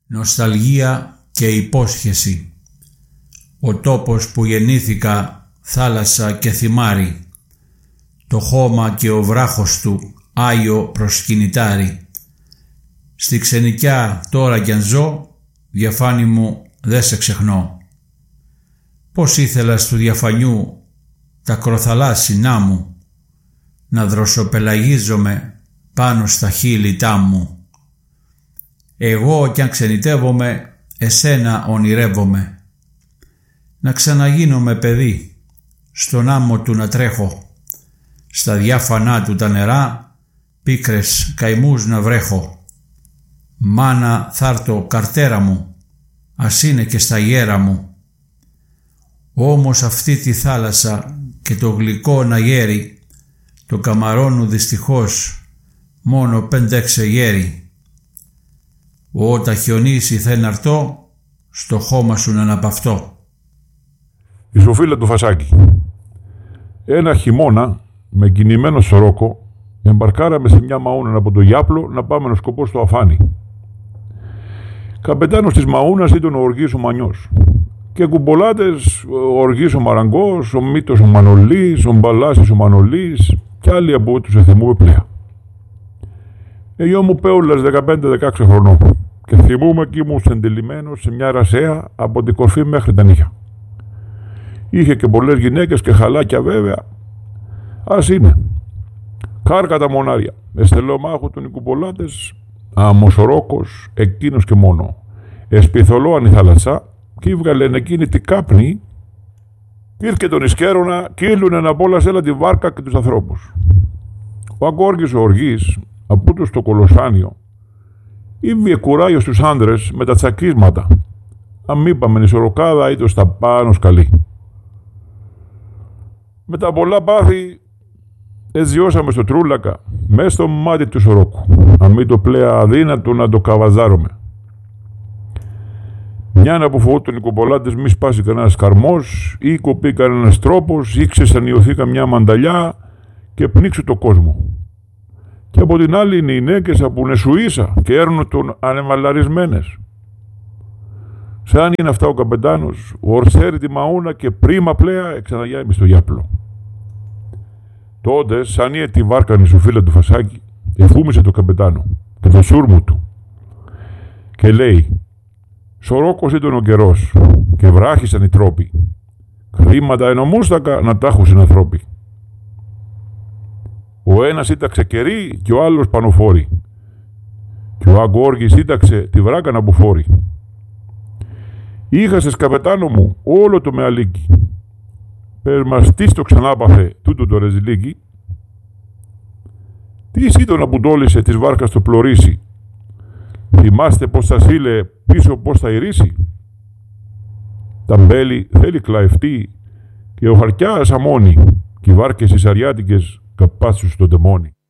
νοσταλγία και υπόσχεση. Ο τόπος που γεννήθηκα, θάλασσα και θυμάρι, το χώμα και ο βράχος του Άγιο προσκυνητάρι. Στη ξενικιά τώρα κι αν ζω, διαφάνη μου δε σε ξεχνώ. Πώς ήθελα στου διαφανιού τα κροθαλάσσινά μου, να δροσοπελαγίζομαι πάνω στα χείλητά μου. Εγώ κι αν ξενιτεύομαι, εσένα ονειρεύομαι, να ξαναγίνομαι παιδί, στον άμμο του να τρέχω, στα διάφανά του τα νερά, πίκρες καημούς να βρέχω. Μάνα θάρτο καρτέρα μου, ας είναι και στα γέρα μου, όμως αυτή τη θάλασσα και το γλυκό να γέρει, το καμαρώνου δυστυχώς μόνο 5-6 γέρι. Όταν χιονίσει θα εναρτώ, στο χώμα σου να αναπαυτώ. Η Σοφίλα του Φασάκη. Ένα χειμώνα με κινημένο σωρόκο εμπαρκάραμε σε μια μαούνα από το Γιάπλο να πάμε να σκοπό στο Αφάνι. Καπετάνος της μαούνας ήταν ο Οργής ο Μανιός και κουμπολάτες ο Οργής ο Μαραγκός, ο Μήτος ο Μανολής, ο Μπαλάσης ο Μανολής και άλλοι από τους εθιμούμε πλέα. Εγώ μου πέουλας 15-16 χρονών και θυμούμαι κι ήμουν σεντελημένος σε μια ρασέα από την κορφή μέχρι τα νύχια. Είχε και πολλές γυναίκες και χαλάκια βέβαια. Ας είναι. Κάρκα τα μονάρια. Εστελομάχου των οικουπολάτες, αμοσορόκος, εκείνος και μόνο. Εσπιθολόαν η θάλασσα κι ύβγαλεν εκείνη τη κάπνη. Ήρθε τον Ισκέρονα κι ήλουνε να πόλασέλα τη βάρκα και τους ανθρώπους. Ο Αγκόργης ο Οργής, απούτος στο Κολοσάνιο, ήβγε κουράγιο στους άντρες με τα τσακίσματα. Αν είπαμε η σωροκάδα ήταν στα πάνω σκαλί. Με τα πολλά πάθη εζιώσαμε στο Τρούλακα, μέσα στο μάτι του σωρόκου, αν μην το πλέα αδύνατο να το καβαζάρουμε. Μια να που φοβόταν οι κομπολάτες μη σπάσει κανένας καρμός ή κοπεί κανένας τρόπος ή ξεσανιωθεί καμιά μανταλιά και πνίξει το κόσμο. Και από την άλλη είναι οι νέκες από νεσουίσα και έρνουν τον ανεμαλαρισμένες. Σαν είναι αυτά ο καπετάνος, ο ορσέρι τη μαούνα και πρίμα πλέα εξαναγιάμε στο Γιάπλο. Τότε, σαν είναι τη βάρκανη σου φίλα του Φασάκη, εφούμισε το καπετάνο και το σούρμου του και λέει: «Σωρόκος ήταν ο καιρός και βράχησαν οι τρόποι. Χρήματα ενομούστακα να τάχουσιν ανθρώποι. Ο ένας ήταξε κερί και ο άλλος πανοφόρη και ο Αγκόργης ήταξε τη βράκα που φόρει. Είχασες καπετάνο μου όλο το μεαλίκι. Πες μας τι στο ξανάπαθε τούτο το ρεζιλίκι. Τι ήταν να πουντόλισε της βάρκας το πλωρίσι. Θυμάστε πως θα σύλλε πίσω πως θα ηρίσει. Τα μπέλη θέλει κλαευτεί και ο χαρκιάς αμώνει και οι βάρκες οι σαριάτικες καπάτσους στο τεμόνι».